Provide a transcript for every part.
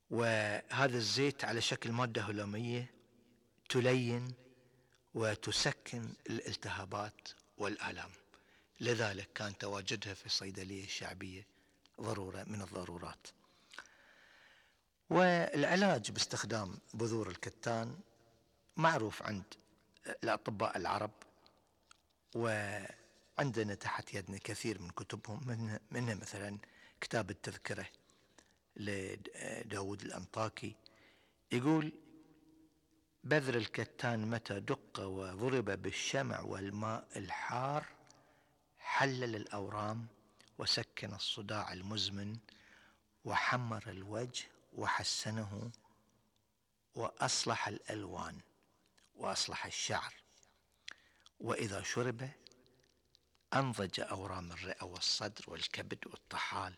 وهذا الزيت على شكل مادة هلامية تلين وتسكن الالتهابات والآلام، لذلك كان تواجدها في الصيدلية الشعبية ضرورة من الضرورات. والعلاج باستخدام بذور الكتان معروف عند الأطباء العرب، وعندنا تحت يدنا كثير من كتبهم، منها مثلا كتاب التذكرة لداود الأنطاكي، يقول: بذر الكتان متى دق وضرب بالشمع والماء الحار حلل الأورام وسكن الصداع المزمن وحمر الوجه وحسنه وأصلح الألوان وأصلح الشعر، وإذا شرب أنضج أورام الرئة والصدر والكبد والطحال،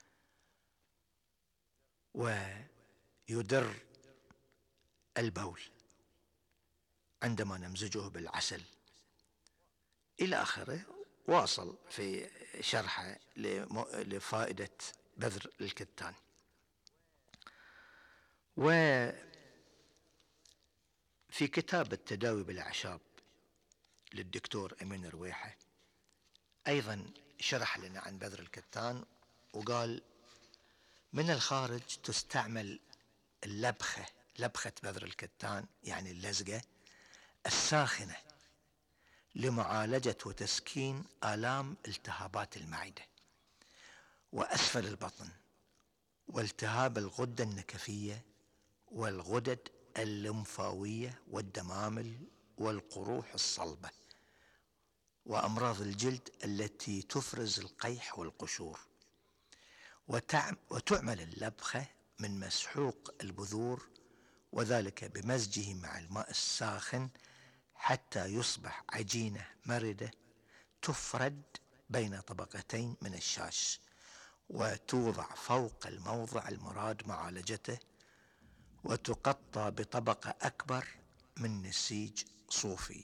ويدر البول عندما نمزجه بالعسل، إلى آخره. واصل في شرحه لفائدة بذر الكتان. وفي كتاب التداوي بالأعشاب للدكتور أمين رويحة أيضا شرح لنا عن بذر الكتان، وقال: من الخارج تستعمل اللبخة، لبخة بذر الكتان يعني اللزقة الساخنة، لمعالجة وتسكين آلام التهابات المعدة وأسفل البطن والتهاب الغدة النكفية والغدد الليمفاوية والدمامل والقروح الصلبة وأمراض الجلد التي تفرز القيح والقشور. وتعمل اللبخة من مسحوق البذور، وذلك بمزجه مع الماء الساخن حتى يصبح عجينة مردة تفرد بين طبقتين من الشاش، وتوضع فوق الموضع المراد معالجته، وتقطع بطبقة أكبر من نسيج صوفي.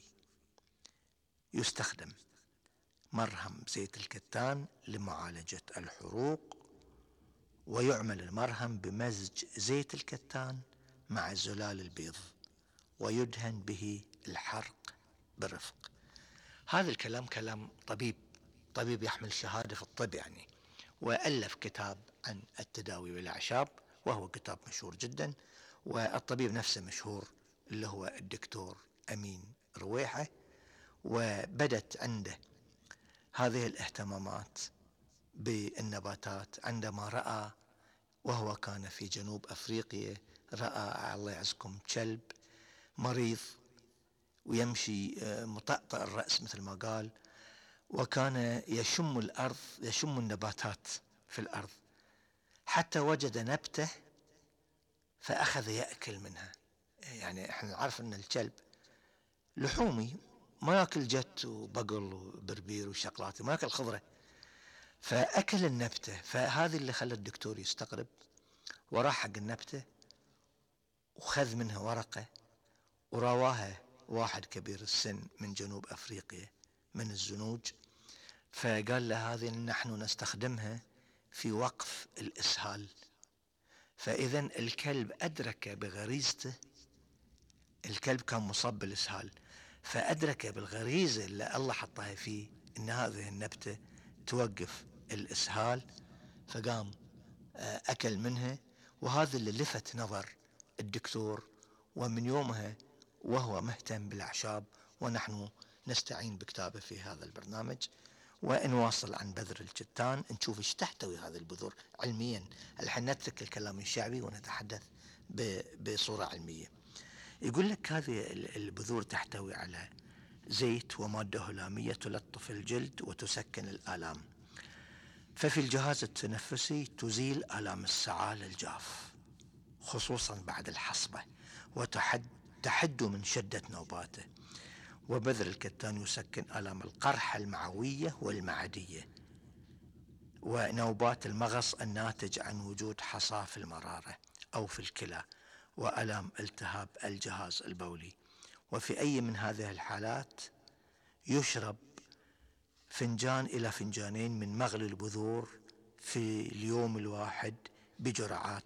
يستخدم مرهم زيت الكتان لمعالجة الحروق، ويعمل المرهم بمزج زيت الكتان مع زلال البيض ويدهن به الحرق برفق. هذا الكلام كلام طبيب يحمل شهادة في الطب يعني، وألف كتاب عن التداوي بالأعشاب، وهو كتاب مشهور جدا، والطبيب نفسه مشهور اللي هو الدكتور أمين رويحة. وبدت عنده هذه الاهتمامات بالنباتات عندما رأى، وهو كان في جنوب أفريقيا، رأى الله يعزكم كلب مريض ويمشي مطأطئ الرأس مثل ما قال، وكان يشم الأرض، يشم النباتات في الأرض، حتى وجد نبتة فأخذ يأكل منها. يعني احنا نعرف ان الكلب لحومي، ما يأكل جت وبقل وبربير وشقلاطي، ما يأكل خضرة، فأكل النبتة. فهذه اللي خلى الدكتور يستغرب، وراح حق النبتة وخذ منها ورقة ورواها واحد كبير السن من جنوب أفريقيا من الزنوج، فقال له: هذه نحن نستخدمها في وقف الإسهال. فإذا الكلب أدرك بغريزته، الكلب كان مصاب بالإسهال، فأدرك بالغريزة اللي الله حطها فيه إن هذه النبتة توقف الإسهال، فقام أكل منها. وهذا اللي لفت نظر الدكتور، ومن يومها وهو مهتم بالأعشاب، ونحن نستعين بكتابه في هذا البرنامج. ونواصل عن بذر الكتان، نشوف ايش تحتوي هذه البذور علميا. الحين نترك الكلام الشعبي ونتحدث بصورة علمية. يقول لك هذه البذور تحتوي على زيت ومادة هلامية تلطف الجلد وتسكن الآلام، ففي الجهاز التنفسي تزيل آلام السعال الجاف خصوصا بعد الحصبة، وتحد من شدة نوباته. وبذر الكتان يسكن آلام القرحة المعوية والمعدية ونوبات المغص الناتج عن وجود حصاة في المرارة أو في الكلى، وآلام التهاب الجهاز البولي. وفي أي من هذه الحالات يشرب فنجان إلى فنجانين من مغلي البذور في اليوم الواحد بجرعات